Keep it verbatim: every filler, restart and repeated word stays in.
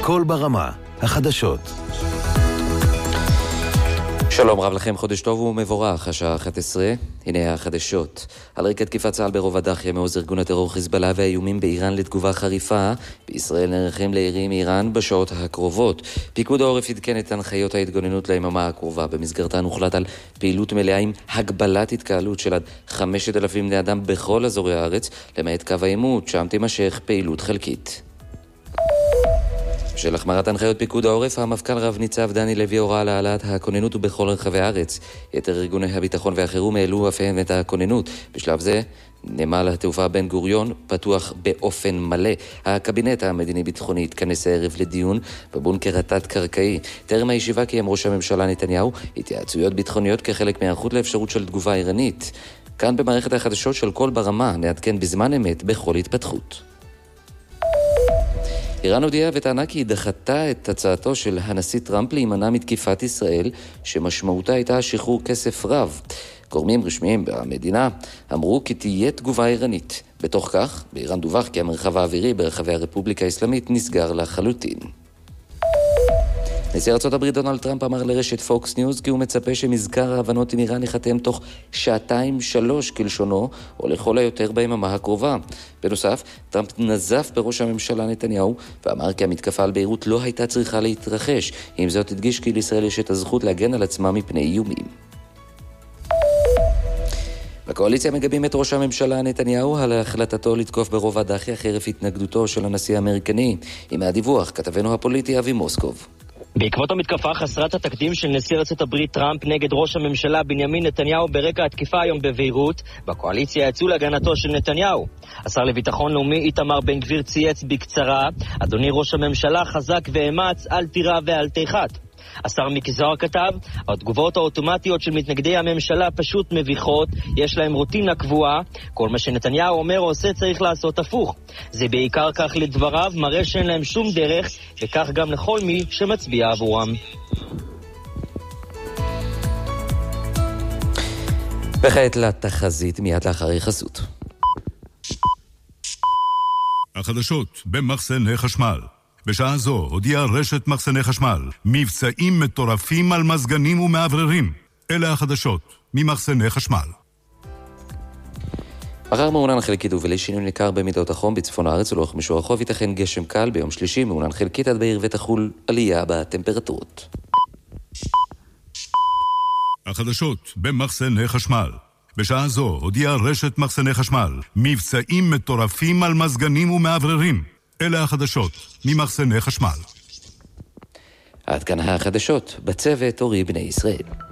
כל ברמה, החדשות. שלום רב לכם, חודש טוב ומבורך, השעה אחת עשרה, הנה החדשות. על רקע תקיפת צה"ל ברובע דאחייה מעוז ארגון הטרור חיזבאללה והאיומים באיראן לתגובה חריפה, בישראל נערכים לירי מאיראן בשעות הקרובות. פיקוד העורף עדכן את הנחיות ההתגוננות ליממה הקרובה, במסגרתן הוחלט על פעילות מלאה עם הגבלת התקהלות של עד חמשת אלפים בני אדם בכל אזורי הארץ, למעט קו העימות, שם תימשך פעילות חלקית. של החמרת הנחיות פיקוד העורף, המפכ"ל רב ניצב דני לוי הורה על העלאת הכוננות בכל רחבי הארץ. יתר ארגוני הביטחון והחירום העלו אף הם את הכוננות. בשלב זה, נמל התעופה בן גוריון פתוח באופן מלא. הקבינט המדיני-ביטחוני התכנס הערב לדיון בבונקר התת-קרקעי. טרם הישיבה קיים ראש הממשלה נתניהו התייעצויות ביטחוניות כחלק מהיערכות לאפשרות של תגובה איראנית. כאן במערכת החדשות של כל ברמה נעדכן בזמן אמת בכל התפתחות. איראן הודיעה וטענה כי היא דחתה את הצעתו של הנשיא טראמפ להימנע מתקיפת ישראל, שמשמעותה הייתה שחרור כסף רב. גורמים רשמיים במדינה אמרו כי תהיה תגובה איראנית. בתוך כך, באיראן דווח כי המרחב האווירי ברחבי הרפובליקה האסלאמית נסגר לחלוטין. נשיא ארצות הברית דונלד טראמפ אמר לרשת פוקס ניוז כי הוא מצפה שמזכר ההבנות עם איראן ייחתם תוך שעתיים שלוש כלשונו, או לכל היותר ביממה הקרובה. בנוסף, טראמפ נזף בראש הממשלה נתניהו ואמר כי המתקפה על ביירות לא הייתה צריכה להתרחש. עם זאת הדגיש כי לישראל יש את הזכות להגן על עצמה מפני איומים. בקואליציה מגבים את ראש הממשלה נתניהו על החלטתו לתקוף ברובע דאחייה חרף התנגדותו של הנשיא האמריקני. עם הדיווח כתבנו הפוליטי אבי מוסקוב. בעקבות המתקפה חסרת התקדים של נשיא ארצות הברית טראמפ נגד ראש הממשלה בנימין נתניהו ברקע התקיפה היום בביירות, בקואליציה יצאו להגנתו של נתניהו. השר לביטחון לאומי איתמר בן גביר צייץ בקצרה, אדוני ראש הממשלה חזק ואמץ, אל תירא ואל תיחת. השר מיקי זוהר כתב, התגובות האוטומטיות של מתנגדי הממשלה פשוט מביכות, יש להם רוטינה קבועה, כל מה שנתניהו אומר או עושה צריך לעשות הפוך. זה בעיקר כך לדבריו, מראה שאין להם שום דרך, וכך גם לכל מי שמצביע עבורם. וכעת לתחזית מיד לאחרי חסות. החדשות במחסני חשמל. בשעה זו הודיעה רשת מחסני חשמל מבצעים מטורפים על מזגנים ומעבררים. אלה החדשות ממחסני חשמל. מחר מעונן חלקית ובלי ניכר במידות החום בצפון הארץ ולאורך מישור החוף ייתכן גשם קל. ביום שלישי מעונן חלקית עד בעיר ותחול עלייה בטמפרטורות. החדשות במחסני חשמל. בשעה זו הודיעה רשת מחסני חשמל מבצעים מטורפים על מזגנים ומעבררים. אלה החדשות ממחסני חשמל. עד כאן החדשות בצוות אורי בני ישראל.